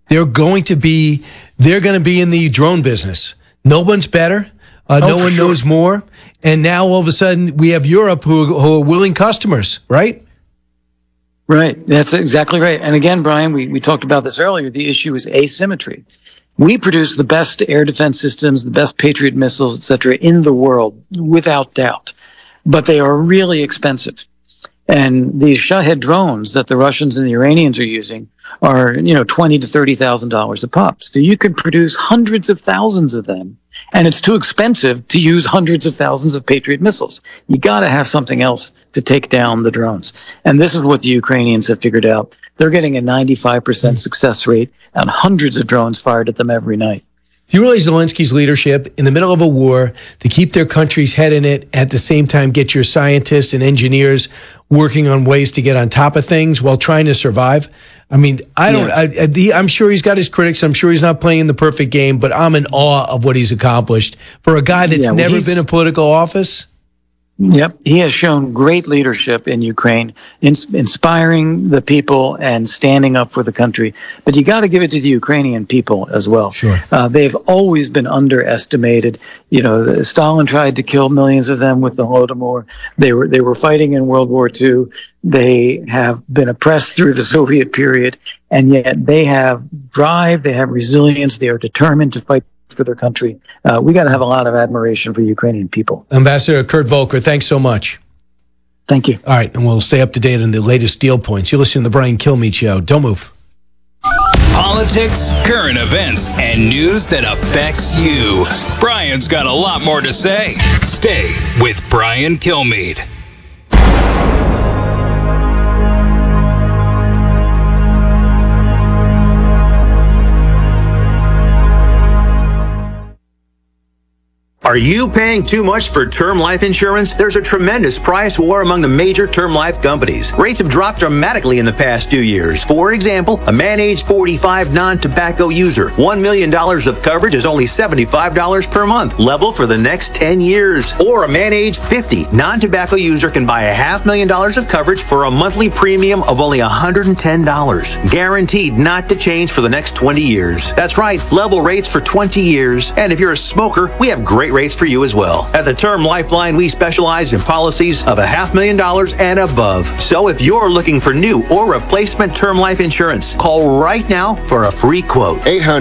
they're going to be in the drone business. No one's better. No one knows more. And now all of a sudden we have Europe who are willing customers, right? Right. That's exactly right. And again, Brian, we talked about this earlier. The issue is asymmetry. We produce the best air defense systems, the best Patriot missiles, et cetera, in the world, without doubt. But they are really expensive. And these Shahed drones that the Russians and the Iranians are using are, $20,000 to $30,000 a pop. So you can produce hundreds of thousands of them, and it's too expensive to use hundreds of thousands of Patriot missiles. You got to have something else to take down the drones. And this is what the Ukrainians have figured out. They're getting a 95% success rate on hundreds of drones fired at them every night. Do you realize Zelensky's leadership in the middle of a war to keep their country's head in it, at the same time get your scientists and engineers working on ways to get on top of things while trying to survive? I mean, I'm sure he's got his critics. I'm sure he's not playing the perfect game, but I'm in awe of what he's accomplished for a guy that's never been in political office. Yep. He has shown great leadership in Ukraine, inspiring the people and standing up for the country. But you got to give it to the Ukrainian people as well. Sure. They've always been underestimated. Stalin tried to kill millions of them with the Holodomor. They were fighting in World War II. They have been oppressed through the Soviet period, and yet they have drive, they have resilience, they are determined to fight for their country. We got to have a lot of admiration for Ukrainian people. Ambassador Kurt Volker, thanks so much. Thank you. All right, and we'll stay up to date on the latest deal points. You're listening to the Brian Kilmeade Show. Don't move. Politics, current events, and news that affects you. Brian's got a lot more to say. Stay with Brian Kilmeade. Are you paying too much for term life insurance? There's a tremendous price war among the major term life companies. Rates have dropped dramatically in the past 2 years. For example, a man age 45 non-tobacco user, $1 million of coverage is only $75 per month, level for the next 10 years. Or a man age 50 non-tobacco user can buy $500,000 of coverage for a monthly premium of only $110, guaranteed not to change for the next 20 years. That's right, level rates for 20 years. And if you're a smoker, we have great rates for you as well. At the Term Lifeline, we specialize in policies of $500,000 and above. So if you're looking for new or replacement term life insurance, call right now for a free quote.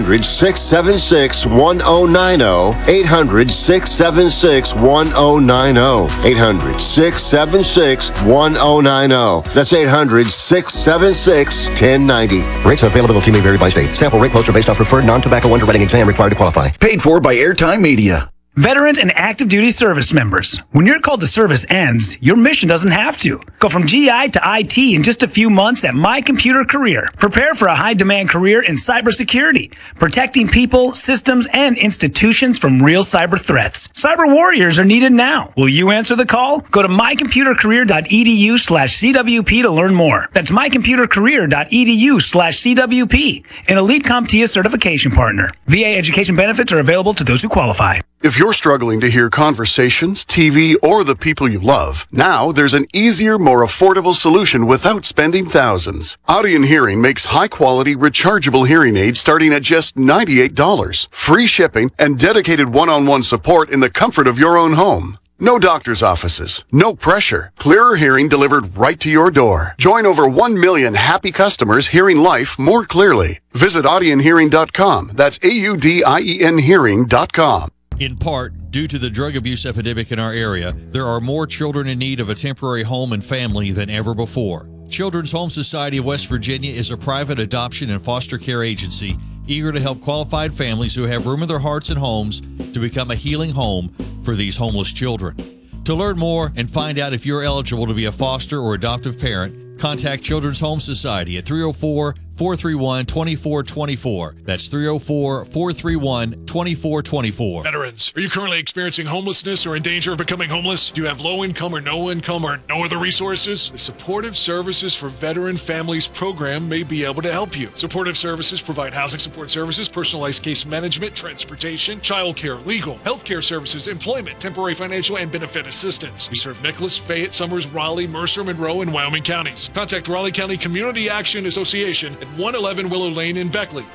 800-676-1090. 800-676-1090. 800-676-1090. That's 800-676-1090. Rates and availability may vary by state. Sample rate quotes are based on preferred non-tobacco underwriting exam required to qualify. Paid for by Airtime Media. Veterans and active duty service members. When your call to service ends, your mission doesn't have to. Go from GI to IT in just a few months at My Computer Career. Prepare for a high-demand career in cybersecurity, protecting people, systems, and institutions from real cyber threats. Cyber warriors are needed now. Will you answer the call? Go to mycomputercareer.edu/CWP to learn more. That's mycomputercareer.edu/CWP, an Elite CompTIA certification partner. VA education benefits are available to those who qualify. If you're struggling to hear conversations, TV, or the people you love, now there's an easier, more affordable solution without spending thousands. Audion Hearing makes high-quality, rechargeable hearing aids starting at just $98, free shipping, and dedicated one-on-one support in the comfort of your own home. No doctor's offices, no pressure. Clearer hearing delivered right to your door. Join over 1 million happy customers hearing life more clearly. Visit audionhearing.com. That's AUDIEN hearing.com. In part, due to the drug abuse epidemic in our area, there are more children in need of a temporary home and family than ever before. Children's Home Society of West Virginia is a private adoption and foster care agency eager to help qualified families who have room in their hearts and homes to become a healing home for these homeless children. To learn more and find out if you're eligible to be a foster or adoptive parent, contact Children's Home Society at 304-431-2424. That's 304-431-2424. Veterans, are you currently experiencing homelessness or in danger of becoming homeless? Do you have low income or no other resources? The Supportive Services for Veteran Families program may be able to help you. Supportive Services provide housing support services, personalized case management, transportation, childcare, legal, healthcare services, employment, temporary financial and benefit assistance. We serve Nicholas, Fayette, Summers, Raleigh, Mercer, Monroe, and Wyoming counties. Contact Raleigh County Community Action Association at 111 Willow Lane in Beckley.